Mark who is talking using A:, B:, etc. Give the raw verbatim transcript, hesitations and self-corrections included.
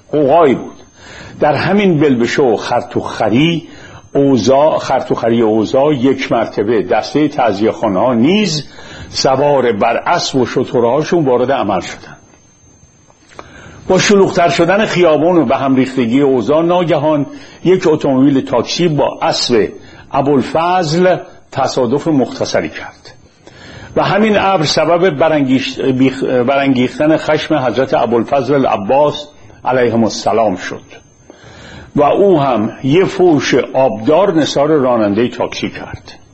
A: قوقایی بود. در همین بلبشو و خرطوخری اوضاع خرطوخری اوضاع یک مرتبه دسته تعزیه خانه‌ها نیز سوار بر اسب و شترهاشون وارد عمل شدند. با شلوغ‌تر شدن خیابان و به هم ریختگی اوضاع ناگهان یک اتومبیل تاکسی با اسب ابوالفضل تصادف مختصری کرد و همین امر سبب برانگیختن خشم حضرت ابوالفضل العباس علیهم السلام شد و او هم یه فوش آبدار نثار راننده تاکسی کرد.